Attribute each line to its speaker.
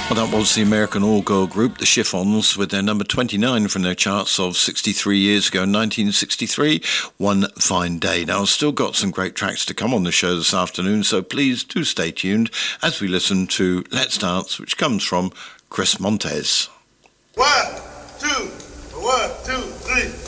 Speaker 1: Well, that was the American all-girl group, the Chiffons, with their number 29 from their charts of 63 years ago, 1963, One Fine Day. Now, I've still got some great tracks to come on the show this afternoon, so please do stay tuned as we listen to Let's Dance, which comes from Chris Montez.
Speaker 2: 1, 2, 1, 2, 3.